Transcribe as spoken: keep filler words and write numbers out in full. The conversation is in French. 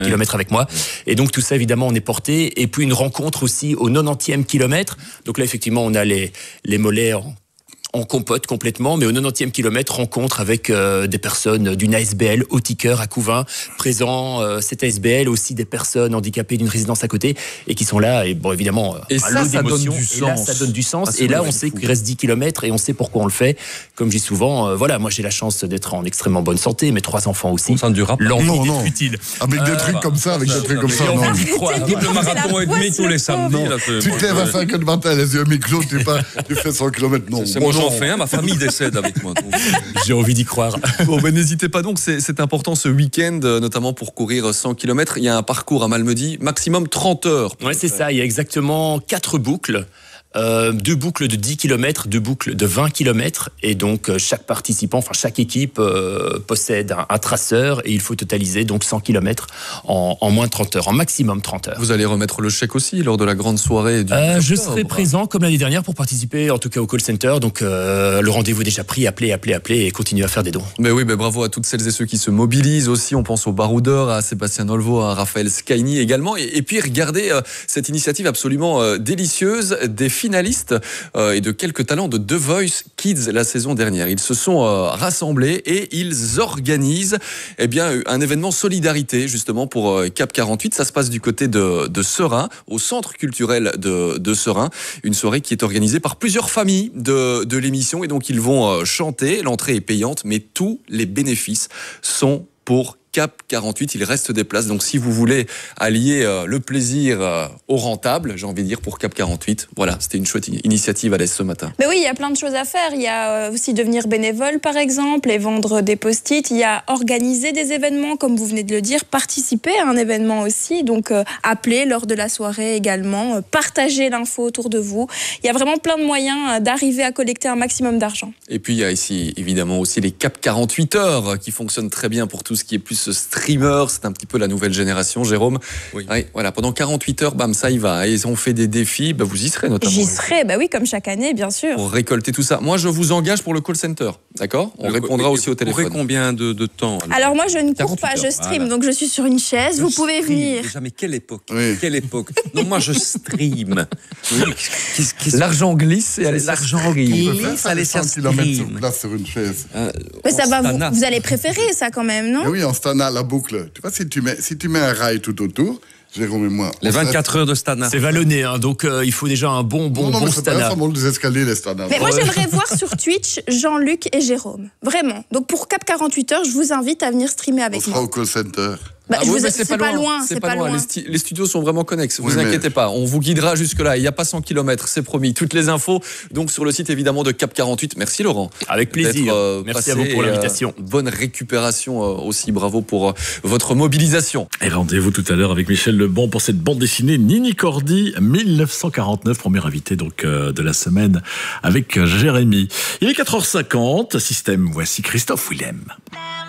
kilomètres avec moi. Et donc tout ça, évidemment, on est porté. Et puis une rencontre aussi au quatre-vingtième kilomètre. Donc là, effectivement, on a les, les mollets en, en compote complètement. Mais au quatre-vingtième kilomètre, rencontre avec euh, des personnes d'une A S B L, Haut-Tiqueur à Couvain, présent euh, cette A S B L, aussi des personnes handicapées d'une résidence à côté et qui sont là. Et bon, évidemment, et ça, ça donne du sens. Et là, ça donne du sens. Ah, et là, vrai, on sait qu'il reste dix kilomètres et on sait pourquoi on le fait. Comme je dis souvent, euh, voilà, moi j'ai la chance d'être en extrêmement bonne santé, mes trois enfants aussi. L'envie non, d'être non. utile. Avec des Euh, trucs comme ça, avec des trucs comme ça, non. Le marathon et demi tous les samedis. Là, Tu te lèves à cinq heures du matin, les yeux mi-clos, tu, pas, tu fais cent kilomètres, non. C'est moi, j'en fais un, ma famille décède avec moi. Donc. J'ai envie d'y croire. Bon, ben, n'hésitez pas donc, c'est, c'est important ce week-end, notamment pour courir cent kilomètres. Il y a un parcours à Malmedy, maximum trente heures. Ouais, c'est ça. Il y a exactement quatre boucles. Euh, deux boucles de dix kilomètres, deux boucles de vingt kilomètres. Et donc, euh, chaque participant, enfin, chaque équipe euh, possède un, un traceur et il faut totaliser donc cent kilomètres en, en moins de trente heures, en maximum trente heures. Vous allez remettre le chèque aussi lors de la grande soirée du euh, Je serai présent comme l'année dernière pour participer, en tout cas au call center. Donc, euh, le rendez-vous est déjà pris. Appelez, appelez, appelez et continuez à faire des dons. Mais oui, mais bravo à toutes celles et ceux qui se mobilisent aussi. On pense aux baroudeurs, à Sébastien Olvo, à Raphaël Scaini également. Et, et puis, regardez euh, cette initiative absolument euh, délicieuse des finalistes euh, et de quelques talents de The Voice Kids la saison dernière. Ils se sont euh, rassemblés et ils organisent eh bien, un événement solidarité justement pour euh, Cap quarante-huit. Ça se passe du côté de, de Serein, au centre culturel de, de Serein. Une soirée qui est organisée par plusieurs familles de, de l'émission et donc ils vont euh, chanter. L'entrée est payante, mais tous les bénéfices sont pour Cap quarante-huit, il reste des places. Donc si vous voulez allier euh, le plaisir euh, au rentable, j'ai envie de dire pour Cap quarante-huit, voilà, c'était une chouette initiative à l'Est ce matin. Mais oui, il y a plein de choses à faire. Il y a euh, aussi devenir bénévole par exemple, et vendre des post-it. Il y a organiser des événements, comme vous venez de le dire, participer à un événement aussi. Donc euh, appeler lors de la soirée également, euh, partager l'info autour de vous. Il y a vraiment plein de moyens euh, d'arriver à collecter un maximum d'argent. Et puis il y a ici évidemment aussi les Cap quarante-huit heures qui fonctionnent très bien pour tout ce qui est plus streamer, c'est un petit peu la nouvelle génération, Jérôme. Oui. Ouais, voilà, pendant quarante-huit heures, bam, ça y va. Et on fait des défis, bah, vous y serez notamment. J'y serai, bah oui, comme chaque année, bien sûr. Pour récolter tout ça. Moi, je vous engage pour le call center, d'accord? On le répondra co- aussi au téléphone. Vous combien de, de temps alors? alors moi, je ne cours pas, je stream, voilà. Donc je suis sur une chaise, je vous pouvez stream. venir. Déjà, mais quelle époque? Oui. Quelle époque? Non, moi, je stream. Oui. Qu'est-ce, qu'est-ce... L'argent glisse et allez, l'argent glisse, allez sur kilomètres sur place sur une chaise. Euh, mais ça va, vous, vous allez préférer ça quand même, non? Mais oui, en Stana, la boucle. Tu vois, si tu mets, si tu mets un rail tout autour, Jérôme et moi. Les vingt-quatre heures de Stana. C'est vallonné, hein, donc euh, il faut déjà un bon, bon, non, non, bon mais c'est Stana. pas ça monte des escaliers, les Stana. Mais moi, j'aimerais voir sur Twitch Jean-Luc et Jérôme. Vraiment. Donc pour Cap quarante-huit heures, je vous invite à venir streamer avec On moi. sera au call center. Bah, ah je oui, vous... mais c'est, c'est pas loin, c'est, c'est pas, pas loin. loin. Les, sti- les studios sont vraiment connexes. Vous Oui, inquiétez mais... pas, on vous guidera jusque-là. Il n'y a pas cent kilomètres, c'est promis. Toutes les infos, donc sur le site évidemment de Cap quarante-huit. Merci Laurent. Avec plaisir. Euh, Merci à vous pour l'invitation. Euh, bonne récupération euh, aussi. Bravo pour euh, votre mobilisation. Et rendez-vous tout à l'heure avec Michel Lebon pour cette bande dessinée Nini Cordy, mille neuf cent quarante-neuf, premier invité donc euh, de la semaine avec euh, Jérémy. Il est quatre heures cinquante. Système, voici Christophe Willem.